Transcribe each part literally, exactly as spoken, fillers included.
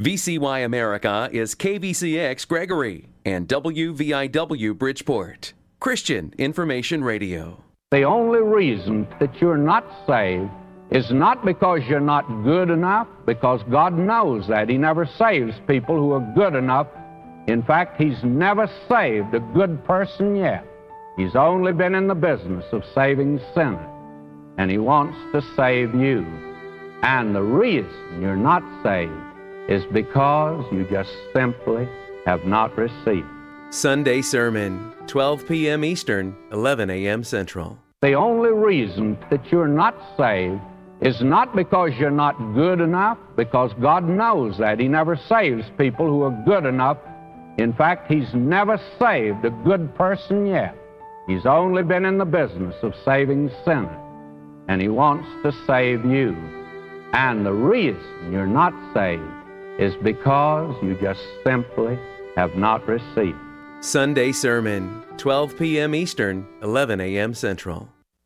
V C Y America is K V C X Gregory and W V I W Bridgeport, Christian Information Radio. The only reason that you're not saved is not because you're not good enough, because God knows that. He never saves people who are good enough. In fact, He's never saved a good person yet. He's only been in the business of saving sinners, and He wants to save you. And the reason you're not saved is because you just simply have not received. Sunday Sermon, twelve p.m. Eastern, eleven a.m. Central. The only reason that you're not saved is not because you're not good enough, because God knows that. He never saves people who are good enough. In fact, He's never saved a good person yet. He's only been in the business of saving sinners, and He wants to save you. And the reason you're not saved is because you just simply have not received. Sunday Sermon, twelve p.m. Eastern, eleven a.m. Central.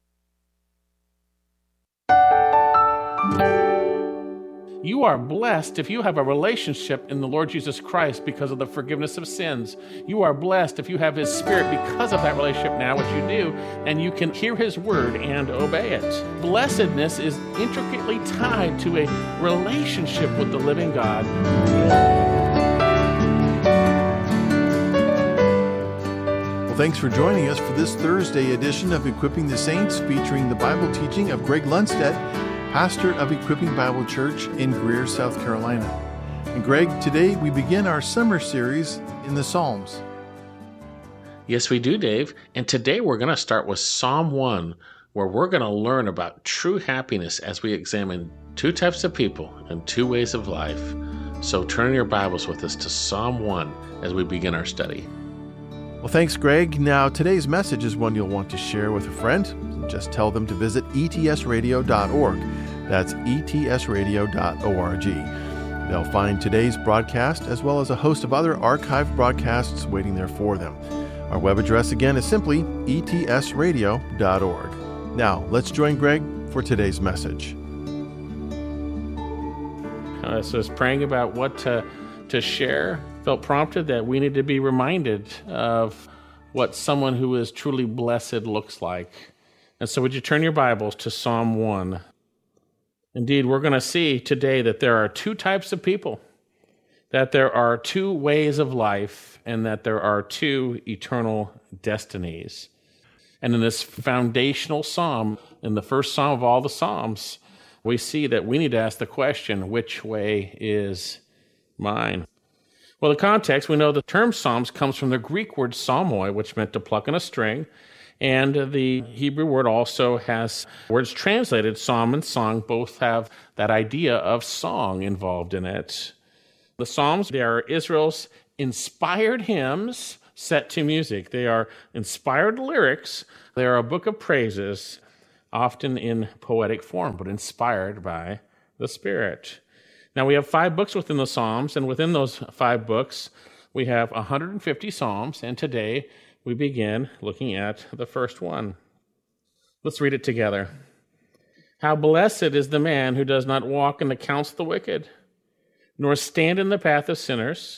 You are blessed if you have a relationship in the Lord Jesus Christ because of the forgiveness of sins. You are blessed if you have His Spirit because of that relationship now, which you do, and you can hear His Word and obey it. Blessedness is intricately tied to a relationship with the living God. Well, thanks for joining us for this Thursday edition of Equipping the Saints, featuring the Bible teaching of Greg Lundstedt, pastor of Equipping Bible Church in Greer, South Carolina. And Greg, today we begin our summer series in the Psalms. Yes, we do, Dave. And today we're going to start with Psalm one, where we're going to learn about true happiness as we examine two types of people and two ways of life. So turn your Bibles with us to Psalm one as we begin our study. Well, thanks, Greg. Now, today's message is one you'll want to share with a friend. Just tell them to visit E T S radio dot org. That's E T S radio dot org. They'll find today's broadcast as well as a host of other archived broadcasts waiting there for them. Our web address again is simply E T S radio dot org. Now, let's join Greg for today's message. Uh, so I was praying about what to, to share. Felt prompted that we need to be reminded of what someone who is truly blessed looks like. And so would you turn your Bibles to Psalm one? Indeed, we're going to see today that there are two types of people, that there are two ways of life, and that there are two eternal destinies. And in this foundational psalm, in the first psalm of all the psalms, we see that we need to ask the question, which way is mine? Well, the context, we know the term psalms comes from the Greek word psalmoi, which meant to pluck on a string. And the Hebrew word also has words translated, psalm and song, both have that idea of song involved in it. The Psalms, they are Israel's inspired hymns set to music. They are inspired lyrics. They are a book of praises, often in poetic form, but inspired by the Spirit. Now, we have five books within the Psalms, and within those five books, we have one hundred fifty Psalms, and today we begin looking at the first one. Let's read it together. How blessed is the man who does not walk in the counsel of the wicked, nor stand in the path of sinners,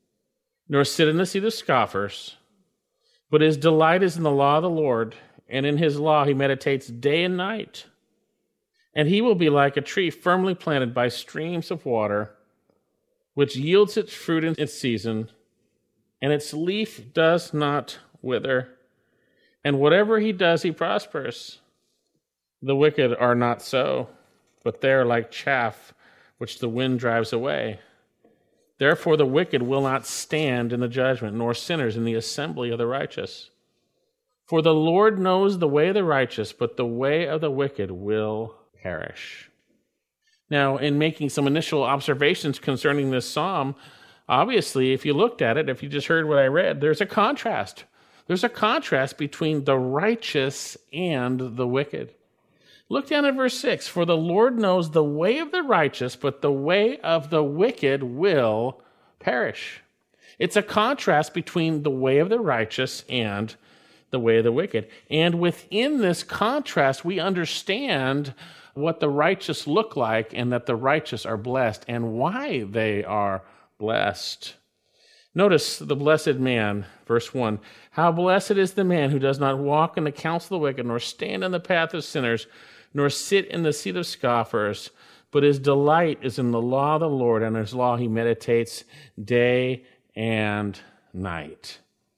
nor sit in the seat of scoffers, but his delight is in the law of the Lord, and in his law he meditates day and night. And he will be like a tree firmly planted by streams of water, which yields its fruit in its season, and its leaf does not wither. And whatever he does, he prospers. The wicked are not so, but they are like chaff which the wind drives away. Therefore the wicked will not stand in the judgment, nor sinners in the assembly of the righteous. For the Lord knows the way of the righteous, but the way of the wicked will perish. Now, in making some initial observations concerning this psalm, obviously, if you looked at it, if you just heard what I read, there's a contrast. There's a contrast between the righteous and the wicked. Look down at verse six. For the Lord knows the way of the righteous, but the way of the wicked will perish. It's a contrast between the way of the righteous and the way of the wicked. And within this contrast, we understand what the righteous look like and that the righteous are blessed and why they are blessed. Notice the blessed man, verse one. How blessed is the man who does not walk in the counsel of the wicked, nor stand in the path of sinners, nor sit in the seat of scoffers, but his delight is in the law of the Lord, and his law he meditates day and night.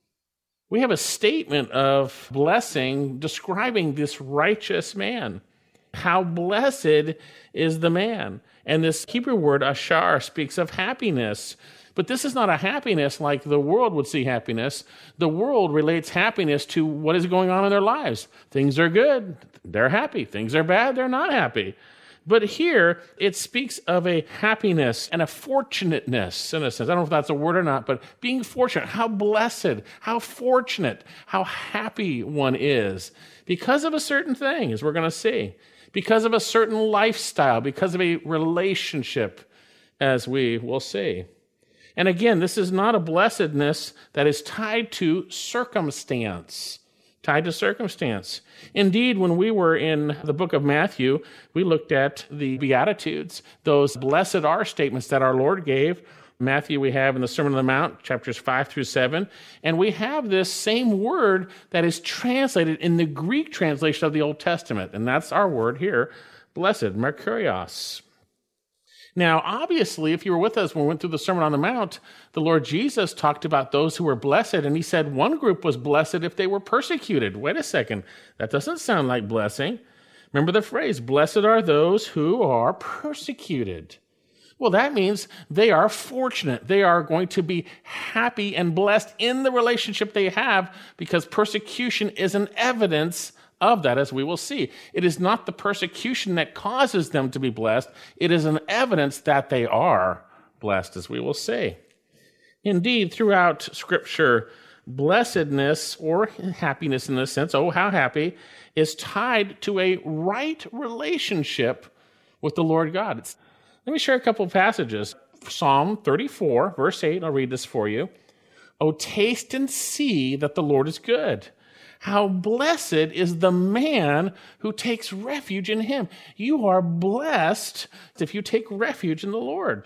We have a statement of blessing describing this righteous man. How blessed is the man. And this Hebrew word, ashar, speaks of happiness. But this is not a happiness like the world would see happiness. The world relates happiness to what is going on in their lives. Things are good, they're happy. Things are bad, they're not happy. But here, it speaks of a happiness and a fortunateness, in a sense. I don't know if that's a word or not, but being fortunate. How blessed, how fortunate, how happy one is because of a certain thing, as we're going to see. Because of a certain lifestyle, because of a relationship, as we will see. And again, this is not a blessedness that is tied to circumstance. Tied to circumstance. Indeed, when we were in the book of Matthew, we looked at the Beatitudes, those blessed are statements that our Lord gave. Matthew we have in the Sermon on the Mount, chapters five through seven. And we have this same word that is translated in the Greek translation of the Old Testament. And that's our word here, blessed, Makarios. Now, obviously, if you were with us when we went through the Sermon on the Mount, the Lord Jesus talked about those who were blessed, and he said one group was blessed if they were persecuted. Wait a second. That doesn't sound like blessing. Remember the phrase, blessed are those who are persecuted. Well, that means they are fortunate. They are going to be happy and blessed in the relationship they have because persecution is an evidence of that, as we will see. It is not the persecution that causes them to be blessed. It is an evidence that they are blessed, as we will see. Indeed, throughout Scripture, blessedness or happiness in this sense, oh, how happy, is tied to a right relationship with the Lord God. It's, let me share a couple of passages. Psalm thirty-four, verse eight, I'll read this for you. Oh, taste and see that the Lord is good. How blessed is the man who takes refuge in him. You are blessed if you take refuge in the Lord.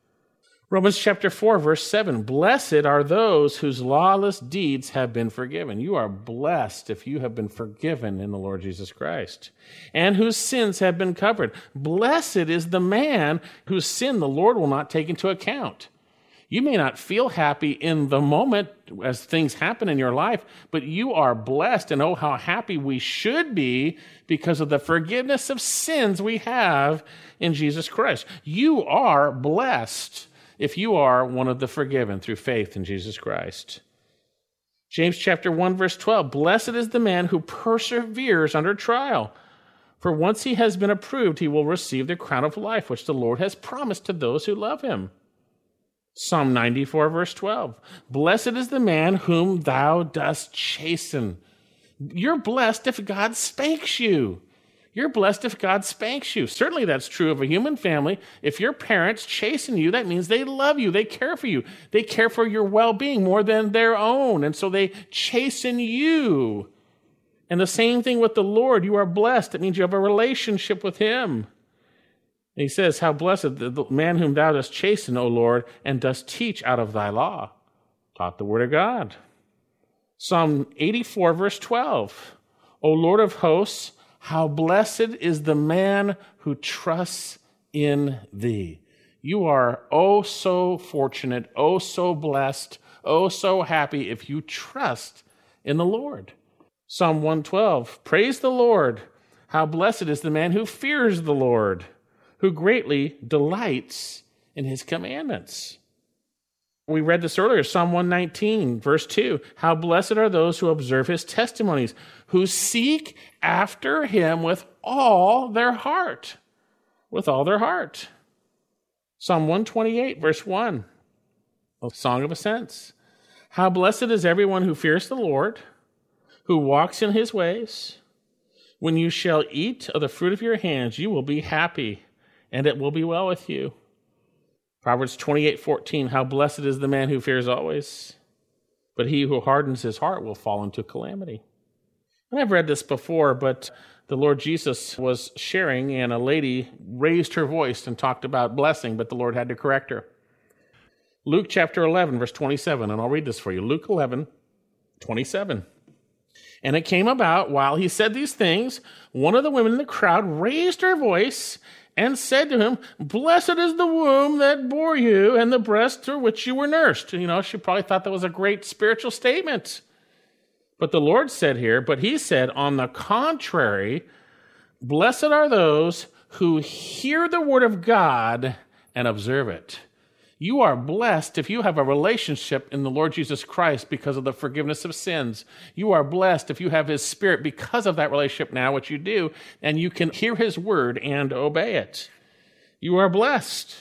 Romans chapter four, verse seven, blessed are those whose lawless deeds have been forgiven. You are blessed if you have been forgiven in the Lord Jesus Christ, and whose sins have been covered. Blessed is the man whose sin the Lord will not take into account. You may not feel happy in the moment as things happen in your life, but you are blessed, and oh, how happy we should be because of the forgiveness of sins we have in Jesus Christ. You are blessed if you are one of the forgiven through faith in Jesus Christ. James chapter one, verse twelve, blessed is the man who perseveres under trial, for once he has been approved, he will receive the crown of life, which the Lord has promised to those who love him. Psalm ninety-four, verse twelve, blessed is the man whom thou dost chasten. You're blessed if God spanks you. You're blessed if God spanks you. Certainly that's true of a human family. If your parents chasten you, that means they love you. They care for you. They care for your well-being more than their own. And so they chasten you. And the same thing with the Lord. You are blessed. It means you have a relationship with him. And he says, how blessed the man whom thou dost chasten, O Lord, and dost teach out of thy law. Taught the word of God. Psalm eighty-four, verse twelve. O Lord of hosts, how blessed is the man who trusts in thee. You are oh so fortunate, oh so blessed, oh so happy if you trust in the Lord. Psalm one twelve, praise the Lord. How blessed is the man who fears the Lord, who greatly delights in his commandments. We read this earlier, Psalm one nineteen, verse two. How blessed are those who observe his testimonies, who seek after him with all their heart. With all their heart. Psalm one twenty-eight, verse one, a song of ascents. How blessed is everyone who fears the Lord, who walks in his ways. When you shall eat of the fruit of your hands, you will be happy, and it will be well with you. Proverbs twenty-eight fourteen, how blessed is the man who fears always, but he who hardens his heart will fall into calamity. And I've read this before, but the Lord Jesus was sharing, and a lady raised her voice and talked about blessing, but the Lord had to correct her. Luke chapter eleven, verse twenty-seven, and I'll read this for you. Luke eleven, twenty-seven. And it came about, while he said these things, one of the women in the crowd raised her voice and said to him, "Blessed is the womb that bore you and the breast through which you were nursed." You know, she probably thought that was a great spiritual statement. But the Lord said here, but he said, on the contrary, blessed are those who hear the word of God and observe it. You are blessed if you have a relationship in the Lord Jesus Christ because of the forgiveness of sins. You are blessed if you have his Spirit because of that relationship now, which you do, and you can hear his word and obey it. You are blessed.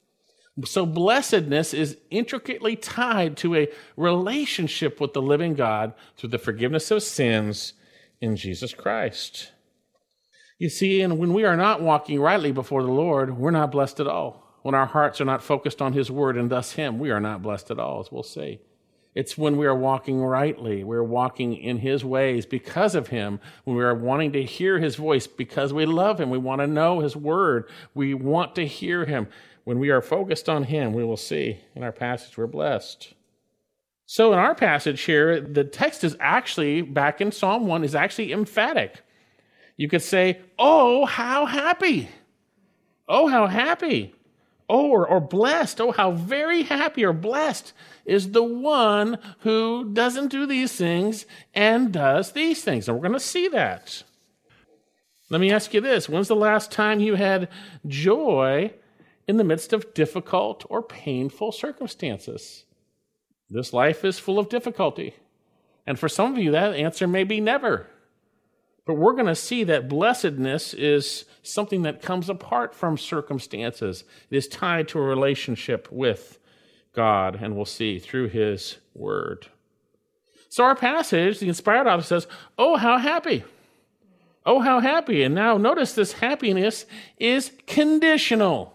So blessedness is intricately tied to a relationship with the living God through the forgiveness of sins in Jesus Christ. You see, and when we are not walking rightly before the Lord, we're not blessed at all. When our hearts are not focused on his word and thus him, we are not blessed at all, as we'll see. It's when we are walking rightly, we're walking in his ways because of him, when we are wanting to hear his voice because we love him, we want to know his word, we want to hear him. When we are focused on him, we will see in our passage we're blessed. So in our passage here, the text is actually, back in Psalm one, is actually emphatic. You could say, oh, how happy. Oh, how happy. Oh, or, or blessed. Oh, how very happy or blessed is the one who doesn't do these things and does these things. And we're going to see that. Let me ask you this. When's the last time you had joy in the midst of difficult or painful circumstances? This life is full of difficulty. And for some of you, that answer may be never. But we're going to see that blessedness is something that comes apart from circumstances. It is tied to a relationship with God, and we'll see through his word. So our passage, the inspired author says, oh, how happy. Oh, how happy. And now notice this happiness is conditional.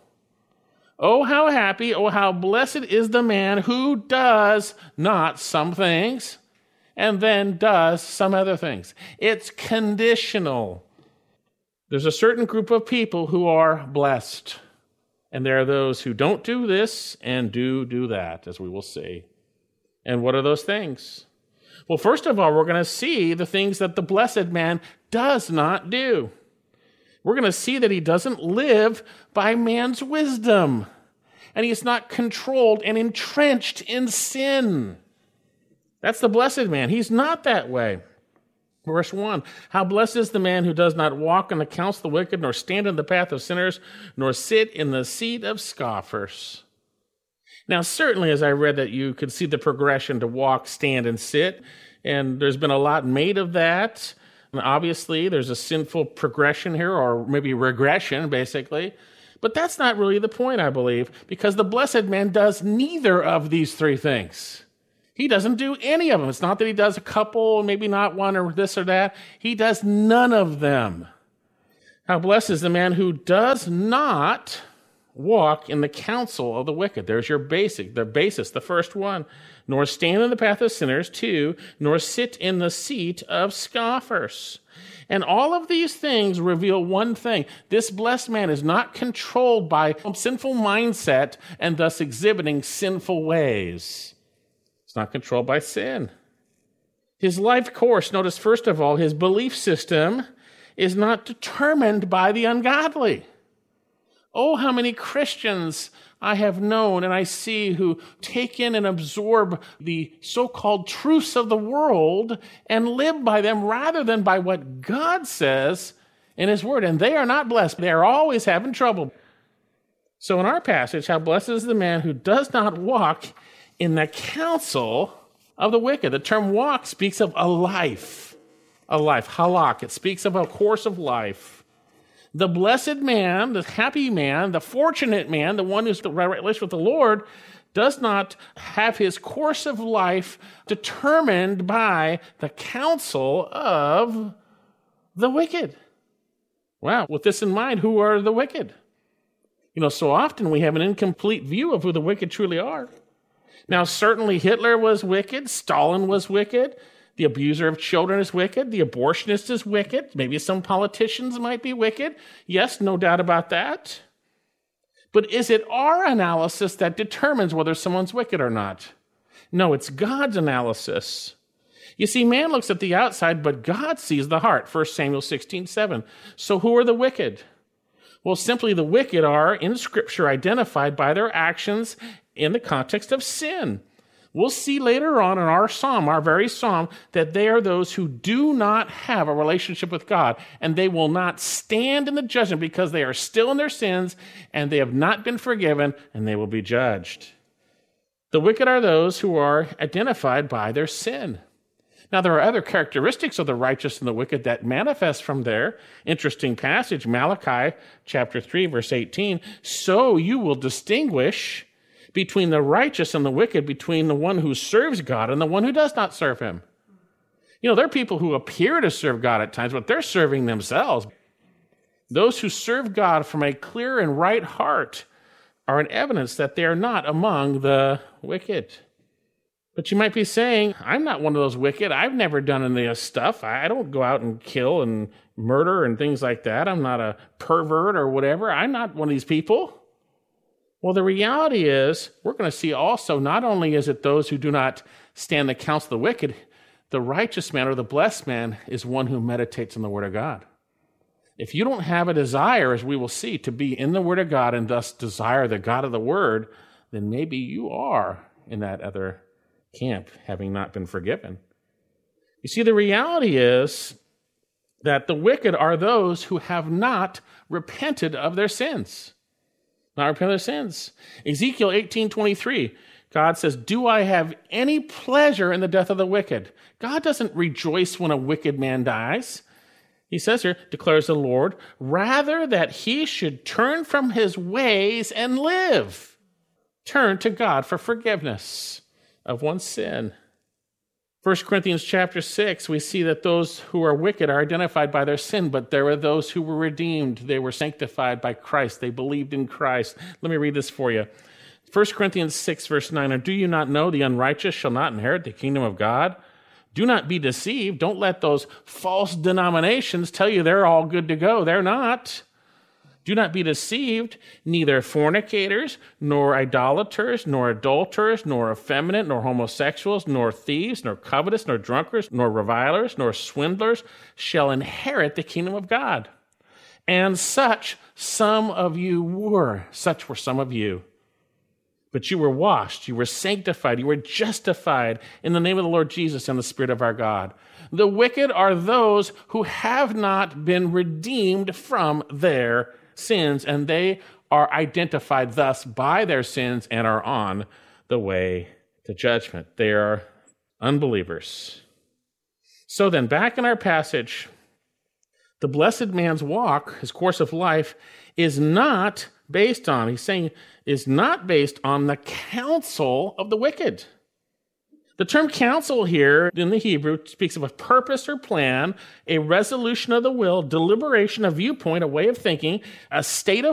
Oh, how happy, oh, how blessed is the man who does not some things and then does some other things. It's conditional. There's a certain group of people who are blessed, and there are those who don't do this and do do that, as we will see. And what are those things? Well, first of all, we're going to see the things that the blessed man does not do. We're going to see that he doesn't live by man's wisdom, and he's not controlled and entrenched in sin. That's the blessed man. He's not that way. Verse one, how blessed is the man who does not walk in the counsel of the wicked, nor stand in the path of sinners, nor sit in the seat of scoffers. Now, certainly, as I read that, you could see the progression to walk, stand, and sit, and there's been a lot made of that. And obviously, there's a sinful progression here, or maybe regression, basically. But that's not really the point, I believe, because the blessed man does neither of these three things. He doesn't do any of them. It's not that he does a couple, maybe not one or this or that. He does none of them. How blessed is the man who does not walk in the counsel of the wicked. There's your basic, the basis, the first one. Nor stand in the path of sinners, two, nor sit in the seat of scoffers. And all of these things reveal one thing. This blessed man is not controlled by a sinful mindset and thus exhibiting sinful ways. It's not controlled by sin. His life course, notice first of all, his belief system is not determined by the ungodly. Oh, how many Christians I have known and I see who take in and absorb the so-called truths of the world and live by them rather than by what God says in his word. And they are not blessed. They are always having trouble. So in our passage, how blessed is the man who does not walk in the counsel of the wicked. The term walk speaks of a life, a life, halak. It speaks of a course of life. The blessed man, the happy man, the fortunate man, the one who's in the right relationship with the Lord, does not have his course of life determined by the counsel of the wicked. Wow, with this in mind, who are the wicked? You know, so often we have an incomplete view of who the wicked truly are. Now, certainly Hitler was wicked, Stalin was wicked, The abuser of children is wicked. The abortionist is wicked. Maybe some politicians might be wicked. Yes, no doubt about that. But is it our analysis that determines whether someone's wicked or not? No, it's God's analysis. You see, man looks at the outside, but God sees the heart. First Samuel sixteen seven. So who are the wicked? Well, simply the wicked are, in Scripture, identified by their actions in the context of sin. We'll see later on in our psalm, our very psalm, that they are those who do not have a relationship with God, and they will not stand in the judgment because they are still in their sins, and they have not been forgiven, and they will be judged. The wicked are those who are identified by their sin. Now, there are other characteristics of the righteous and the wicked that manifest from there. Interesting passage, Malachi chapter three, verse eighteen. So you will distinguish between the righteous and the wicked, between the one who serves God and the one who does not serve him. You know, there are people who appear to serve God at times, but they're serving themselves. Those who serve God from a clear and right heart are an evidence that they are not among the wicked. But you might be saying, I'm not one of those wicked. I've never done any of this stuff. I don't go out and kill and murder and things like that. I'm not a pervert or whatever. I'm not one of these people. Well, the reality is, we're going to see also, not only is it those who do not stand the counsel of the wicked, the righteous man or the blessed man is one who meditates on the Word of God. If you don't have a desire, as we will see, to be in the Word of God and thus desire the God of the Word, then maybe you are in that other camp, having not been forgiven. You see, the reality is that the wicked are those who have not repented of their sins. Not repent of their sins. Ezekiel eighteen twenty-three, God says, do I have any pleasure in the death of the wicked? God doesn't rejoice when a wicked man dies. He says here, declares the Lord, rather that he should turn from his ways and live. Turn to God for forgiveness of one's sin. First Corinthians chapter six, we see that those who are wicked are identified by their sin, but there are those who were redeemed. They were sanctified by Christ. They believed in Christ. Let me read this for you. First Corinthians six, verse nine, or do you not know the unrighteous shall not inherit the kingdom of God? Do not be deceived. Don't let those false denominations tell you they're all good to go. They're not. Do not be deceived, neither fornicators, nor idolaters, nor adulterers, nor effeminate, nor homosexuals, nor thieves, nor covetous, nor drunkards, nor revilers, nor swindlers shall inherit the kingdom of God. And such some of you were. Such were some of you. But you were washed, you were sanctified, you were justified in the name of the Lord Jesus and the Spirit of our God. The wicked are those who have not been redeemed from their sins, and they are identified thus by their sins and are on the way to judgment. They are unbelievers. So then, back in our passage, the blessed man's walk, his course of life, is not based on, he's saying, is not based on the counsel of the wicked. The term counsel here in the Hebrew speaks of a purpose or plan, a resolution of the will, deliberation, a viewpoint, a way of thinking, a state of